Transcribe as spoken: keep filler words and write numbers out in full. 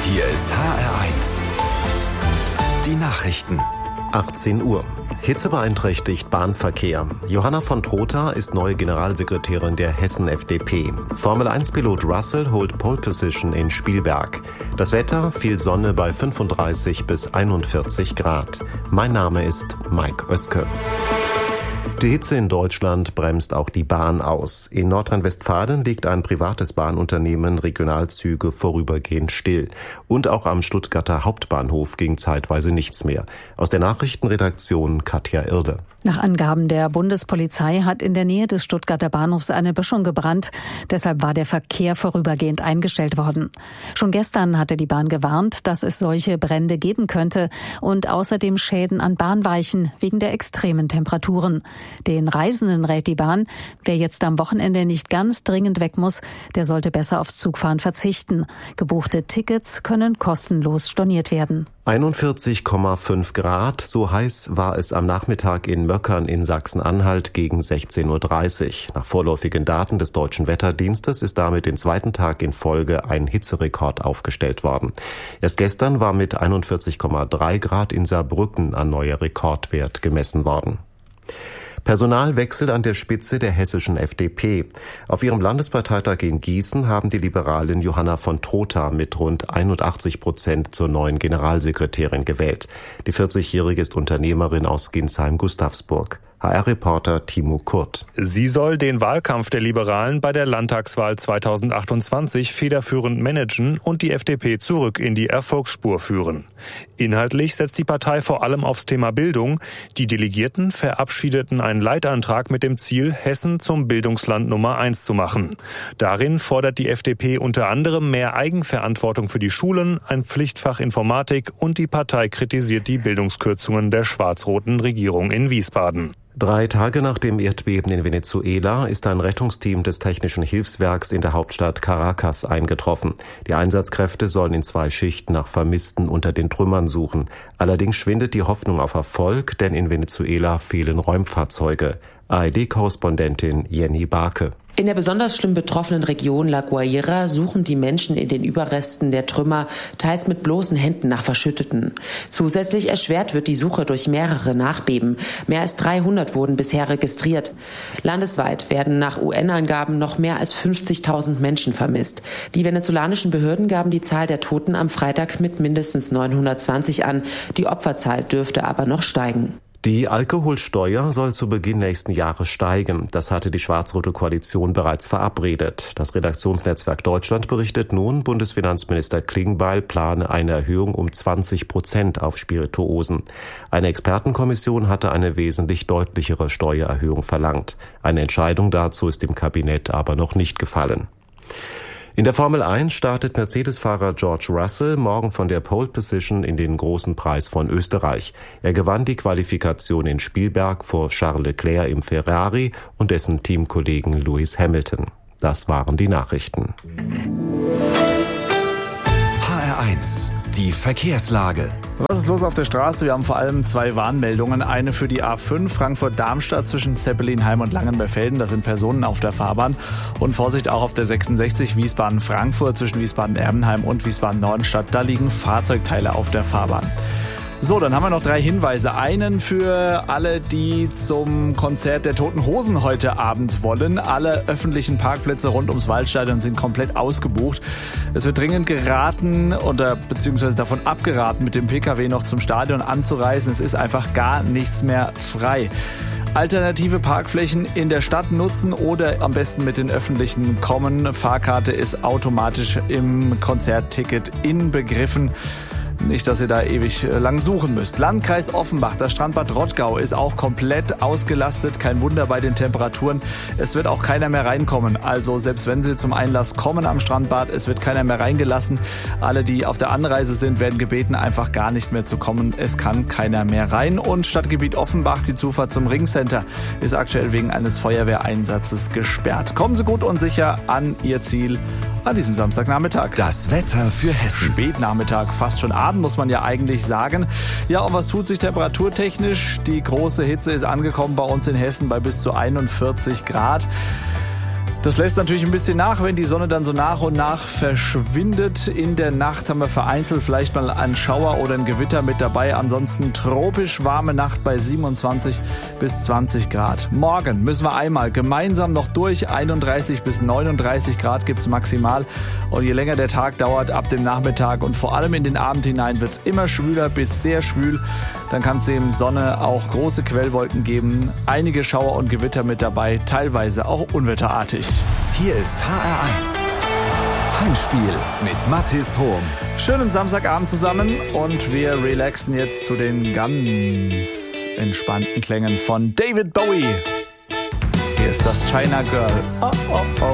Hier ist H R eins. Die Nachrichten. achtzehn Uhr. Hitze beeinträchtigt Bahnverkehr. Johanna von Trotha ist neue Generalsekretärin der Hessen-F D P. Formel eins Pilot Russell holt Pole Position in Spielberg. Das Wetter, viel Sonne bei fünfunddreißig bis einundvierzig Grad. Mein Name ist Mike Oeske. Die Hitze in Deutschland bremst auch die Bahn aus. In Nordrhein-Westfalen legt ein privates Bahnunternehmen Regionalzüge vorübergehend still. Und auch am Stuttgarter Hauptbahnhof ging zeitweise nichts mehr. Aus der Nachrichtenredaktion Katja Irde. Nach Angaben der Bundespolizei hat in der Nähe des Stuttgarter Bahnhofs eine Böschung gebrannt. Deshalb war der Verkehr vorübergehend eingestellt worden. Schon gestern hatte die Bahn gewarnt, dass es solche Brände geben könnte und außerdem Schäden an Bahnweichen wegen der extremen Temperaturen. Den Reisenden rät die Bahn, wer jetzt am Wochenende nicht ganz dringend weg muss, der sollte besser aufs Zugfahren verzichten. Gebuchte Tickets können kostenlos storniert werden. einundvierzig Komma fünf Grad, so heiß war es am Nachmittag in Möckern in Sachsen-Anhalt gegen sechzehn Uhr dreißig. Nach vorläufigen Daten des Deutschen Wetterdienstes ist damit den zweiten Tag in Folge ein Hitzerekord aufgestellt worden. Erst gestern war mit einundvierzig Komma drei Grad in Saarbrücken ein neuer Rekordwert gemessen worden. Personalwechsel an der Spitze der hessischen F D P. Auf ihrem Landesparteitag in Gießen haben die Liberalen Johanna von Trotha mit rund einundachtzig Prozent zur neuen Generalsekretärin gewählt. Die vierzigjährige ist Unternehmerin aus Ginsheim-Gustavsburg. H R-Reporter Timo Kurt. Sie soll den Wahlkampf der Liberalen bei der Landtagswahl zweitausendachtundzwanzig federführend managen und die F D P zurück in die Erfolgsspur führen. Inhaltlich setzt die Partei vor allem aufs Thema Bildung. Die Delegierten verabschiedeten einen Leitantrag mit dem Ziel, Hessen zum Bildungsland Nummer eins zu machen. Darin fordert die F D P unter anderem mehr Eigenverantwortung für die Schulen, ein Pflichtfach Informatik und die Partei kritisiert die Bildungskürzungen der schwarz-roten Regierung in Wiesbaden. Drei Tage nach dem Erdbeben in Venezuela ist ein Rettungsteam des Technischen Hilfswerks in der Hauptstadt Caracas eingetroffen. Die Einsatzkräfte sollen in zwei Schichten nach Vermissten unter den Trümmern suchen. Allerdings schwindet die Hoffnung auf Erfolg, denn in Venezuela fehlen Räumfahrzeuge. A R D-Korrespondentin Jenny Barke. In der besonders schlimm betroffenen Region La Guaira suchen die Menschen in den Überresten der Trümmer teils mit bloßen Händen nach Verschütteten. Zusätzlich erschwert wird die Suche durch mehrere Nachbeben. Mehr als dreihundert wurden bisher registriert. Landesweit werden nach U N-Angaben noch mehr als fünfzigtausend Menschen vermisst. Die venezolanischen Behörden gaben die Zahl der Toten am Freitag mit mindestens neunhundertzwanzig an. Die Opferzahl dürfte aber noch steigen. Die Alkoholsteuer soll zu Beginn nächsten Jahres steigen. Das hatte die schwarz-rote Koalition bereits verabredet. Das Redaktionsnetzwerk Deutschland berichtet nun, Bundesfinanzminister Klingbeil plane eine Erhöhung um zwanzig Prozent auf Spirituosen. Eine Expertenkommission hatte eine wesentlich deutlichere Steuererhöhung verlangt. Eine Entscheidung dazu ist dem Kabinett aber noch nicht gefallen. In der Formel eins startet Mercedes-Fahrer George Russell morgen von der Pole Position in den großen Preis von Österreich. Er gewann die Qualifikation in Spielberg vor Charles Leclerc im Ferrari und dessen Teamkollegen Lewis Hamilton. Das waren die Nachrichten. H R eins, die Verkehrslage. Was ist los auf der Straße? Wir haben vor allem zwei Warnmeldungen. Eine für die A fünf Frankfurt-Darmstadt zwischen Zeppelinheim und Langenberfelden. Da sind Personen auf der Fahrbahn. Und Vorsicht auch auf der sechsundsechzig Wiesbaden-Frankfurt zwischen Wiesbaden-Erbenheim und Wiesbaden-Nordenstadt. Da liegen Fahrzeugteile auf der Fahrbahn. So, dann haben wir noch drei Hinweise. Einen für alle, die zum Konzert der Toten Hosen heute Abend wollen. Alle öffentlichen Parkplätze rund ums Waldstadion sind komplett ausgebucht. Es wird dringend geraten oder beziehungsweise davon abgeraten, mit dem Pkw noch zum Stadion anzureisen. Es ist einfach gar nichts mehr frei. Alternative Parkflächen in der Stadt nutzen oder am besten mit den öffentlichen kommen. Fahrkarte ist automatisch im Konzertticket inbegriffen. Nicht, dass ihr da ewig lang suchen müsst. Landkreis Offenbach, das Strandbad Rottgau ist auch komplett ausgelastet. Kein Wunder bei den Temperaturen. Es wird auch keiner mehr reinkommen. Also selbst wenn Sie zum Einlass kommen am Strandbad, es wird keiner mehr reingelassen. Alle, die auf der Anreise sind, werden gebeten, einfach gar nicht mehr zu kommen. Es kann keiner mehr rein. Und Stadtgebiet Offenbach, die Zufahrt zum Ringcenter, ist aktuell wegen eines Feuerwehreinsatzes gesperrt. Kommen Sie gut und sicher an Ihr Ziel an diesem Samstagnachmittag. Das Wetter für Hessen. Spätnachmittag, fast schon Abend, muss man ja eigentlich sagen. Ja, und was tut sich temperaturtechnisch? Die große Hitze ist angekommen bei uns in Hessen bei bis zu einundvierzig Grad. Das lässt natürlich ein bisschen nach, wenn die Sonne dann so nach und nach verschwindet. In der Nacht haben wir vereinzelt vielleicht mal einen Schauer oder ein Gewitter mit dabei. Ansonsten tropisch warme Nacht bei siebenundzwanzig bis zwanzig Grad. Morgen müssen wir einmal gemeinsam noch durch. einunddreißig bis neununddreißig Grad gibt's maximal. Und je länger der Tag dauert, ab dem Nachmittag und vor allem in den Abend hinein wird's immer schwüler bis sehr schwül. Dann kann es neben Sonne auch große Quellwolken geben. Einige Schauer und Gewitter mit dabei, teilweise auch unwetterartig. Hier ist H R eins. Heimspiel mit Mathis Hohm. Schönen Samstagabend zusammen und wir relaxen jetzt zu den ganz entspannten Klängen von David Bowie. Hier ist das China Girl. Oh, oh, oh.